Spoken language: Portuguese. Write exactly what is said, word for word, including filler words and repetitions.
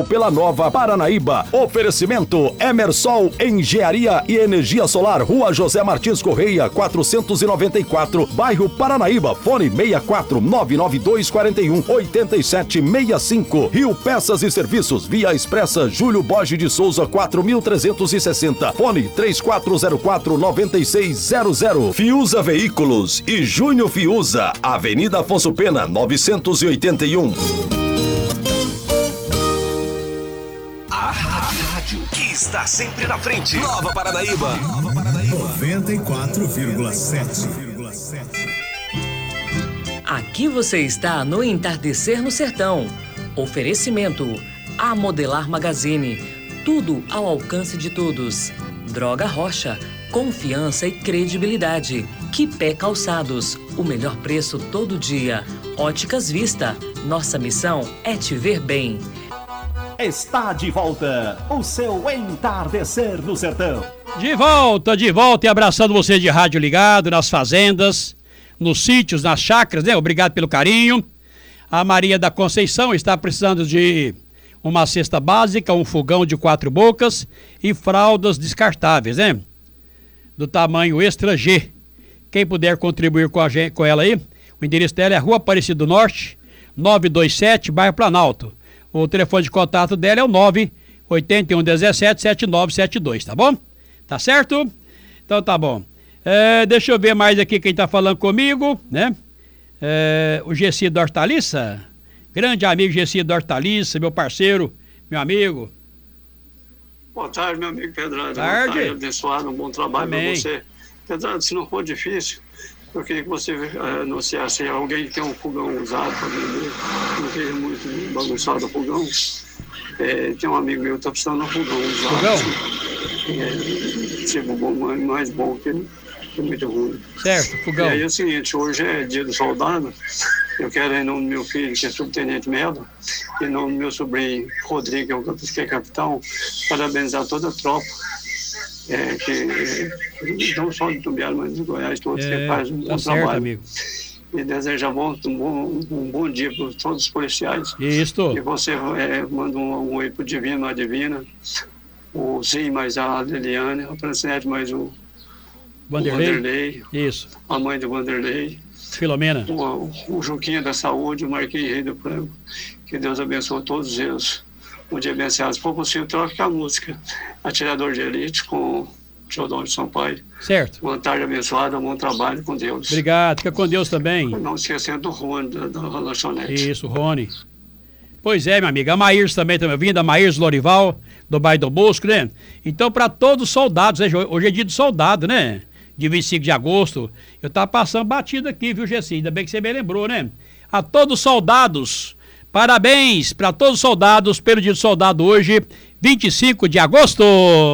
Pela Nova Paranaíba. Oferecimento Emersol Engenharia e Energia Solar, Rua José Martins Correia, quatrocentos e noventa e quatro, bairro Paranaíba. Fone seis quatro nove nove dois quatro um oito sete seis cinco. Rio Peças e Serviços, Via Expressa Júlio Borges de Souza quatro mil trezentos e sessenta. Fone três quatro zero quatro nove seis zero zero. Fiuza Veículos e Júnior Fiuza, Avenida Afonso Pena novecentos e oitenta e um. Que está sempre na frente. Nova Paranaíba. Nova Paranaíba. noventa e quatro vírgula sete. Aqui você está no Entardecer no Sertão. Oferecimento A Modelar Magazine. Tudo ao alcance de todos. Droga Rocha. Confiança e credibilidade. Quipé Calçados. O melhor preço todo dia. Óticas Vista. Nossa missão é te ver bem. Está de volta o seu Entardecer no Sertão. De volta, de volta e abraçando você de rádio ligado, nas fazendas, nos sítios, nas chácaras, né? Obrigado pelo carinho. A Maria da Conceição está precisando de uma cesta básica, um fogão de quatro bocas e fraldas descartáveis, né? Do tamanho extra G. Quem puder contribuir com, a gente, com ela aí, o endereço dela é Rua Aparecido do Norte, novecentos e vinte e sete, bairro Planalto. O telefone de contato dela é o nove oito um um sete sete nove sete dois, tá bom? Tá certo? Então tá bom. É, deixa eu ver mais aqui quem tá falando comigo, né? É, o Gessi da Hortaliça, grande amigo Gessi da Hortaliça, meu parceiro, meu amigo. Boa tarde, meu amigo Pedrado. Tarde. Boa tarde, abençoado, um bom trabalho para você. Pedrado, se não for difícil, eu queria que você uh, anunciasse alguém que tem um fogão usado para vender, não esteja muito bagunçado o fogão. É, tem um amigo meu que está precisando de um fogão usado. Fogão? É, tipo, bom, mais bom que ele, é muito ruim. Certo, fogão. E aí é o seguinte, hoje é dia do soldado, eu quero em nome do meu filho, que é subtenente Melo, e em nome do meu sobrinho Rodrigo, que é capitão, parabenizar toda a tropa. É, que não só de Tumbiara, mas de Goiás, todos é, que fazem um tá bom certo, trabalho. Amigo. E desejar bom, um, bom, um bom dia para todos os policiais. Isso. E você é, manda um, um oi para o Divino, a Divina, o Zinho mais a Liliane, a Francinete mais o Vanderlei. o Vanderlei. Isso. A mãe do Vanderlei. Filomena. O, o Juquinha da Saúde, o Marquinhos Rei do Frango. Que Deus abençoe todos eles. Um dia abençoado. Se for possível, troque a música Atirador de Elite com Teodoro de Sampaio. Certo. Boa tarde abençoada, bom trabalho com Deus. Obrigado, fica com Deus também. Não esquecendo do Rony, da, da lanchonete. Isso, Rony. Pois é, minha amiga. A Maírs também está me ouvindo, a Maírs Lorival, do bairro do Bosco, né? Então, para todos os soldados, né? Hoje é dia do soldado, né? De vinte e cinco de agosto. Eu tava passando batido aqui, viu, Gessi? Ainda bem que você me lembrou, né? A todos os soldados, parabéns para todos os soldados pelo dia do soldado hoje, vinte e cinco de agosto.